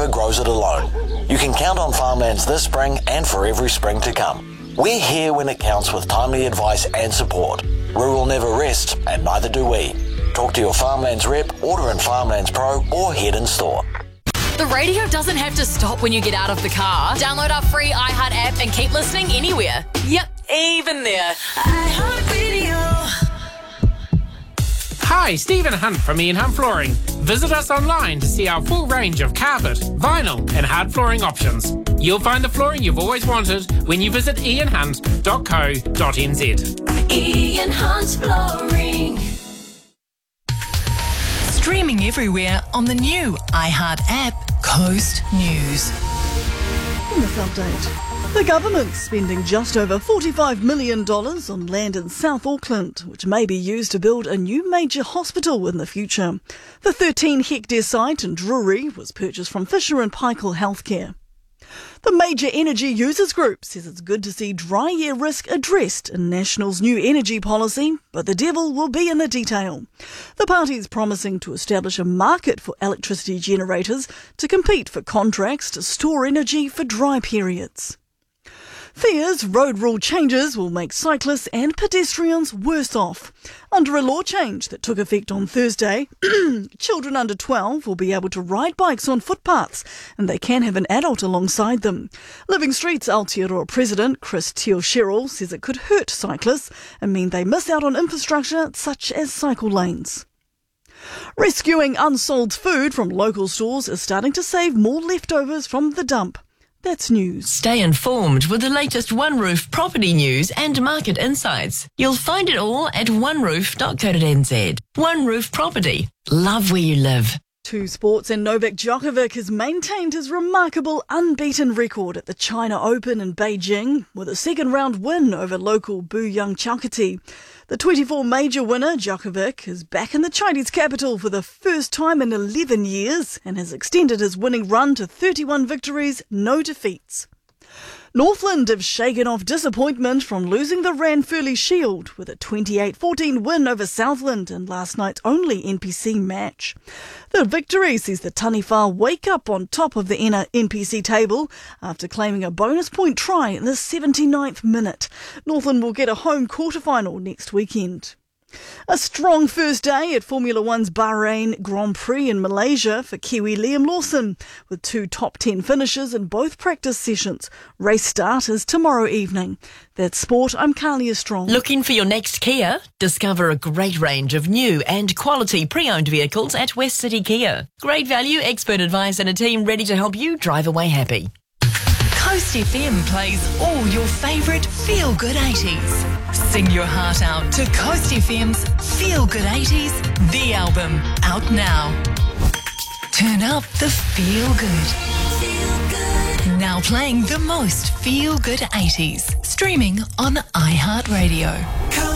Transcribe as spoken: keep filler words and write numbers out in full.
never grows it alone. You can count on Farmlands this spring and for every spring to come. We're here when it counts with timely advice and support. Rural never rests, and neither do we. Talk to your Farmlands rep, order in Farmlands Pro, or head in store. The radio doesn't have to stop when you get out of the car. Download our free iHeart app and keep listening anywhere. Yep, even there. iHeartRadio. Hi, Stephen Hunt from Ian Hunt Flooring. Visit us online to see our full range of carpet, vinyl and hard flooring options. You'll find the flooring you've always wanted when you visit ian hunt dot co dot n z. Ian Hunt Flooring. Streaming everywhere on the new iHeart app, Coast News. In this update, the government's spending just over forty-five million dollars on land in South Auckland, which may be used to build a new major hospital in the future. The thirteen hectare site in Drury was purchased from Fisher and Paykel Healthcare. The major energy users group says it's good to see dry year risk addressed in National's new energy policy, but the devil will be in the detail. The party is promising to establish a market for electricity generators to compete for contracts to store energy for dry periods. Fears road rule changes will make cyclists and pedestrians worse off. Under a law change that took effect on Thursday, children under twelve will be able to ride bikes on footpaths, and they can have an adult alongside them. Living Street's Aotearoa President Chris Teosherrill says it could hurt cyclists and mean they miss out on infrastructure such as cycle lanes. Rescuing unsold food from local stores is starting to save more leftovers from the dump. That's news. Stay informed with the latest One Roof property news and market insights. You'll find it all at one roof dot co dot n z. One Roof Property. Love where you live. Two sports, and Novak Djokovic has maintained his remarkable unbeaten record at the China Open in Beijing with a second round win over local Buyang Chakati. The twenty-four major winner, Djokovic, is back in the Chinese capital for the first time in eleven years and has extended his winning run to thirty-one victories, no defeats. Northland have shaken off disappointment from losing the Ranfurly Shield with a twenty-eight fourteen win over Southland in last night's only N P C match. The victory sees the Taniwha wake up on top of the N P C table after claiming a bonus point try in the seventy-ninth minute. Northland will get a home quarterfinal next weekend. A strong first day at Formula One's Bahrain Grand Prix in Malaysia for Kiwi Liam Lawson, with two top ten finishes in both practice sessions. Race start is tomorrow evening. That's sport. I'm Carlia Strong. Looking for your next Kia? Discover a great range of new and quality pre-owned vehicles at West City Kia. Great value, expert advice and a team ready to help you drive away happy. Coast F M plays all your favourite feel-good eighties. Sing your heart out to Coast F M's Feel Good eighties, the album, out now. Turn up the feel good. Feel good. Now playing the most feel-good eighties. Streaming on iHeartRadio.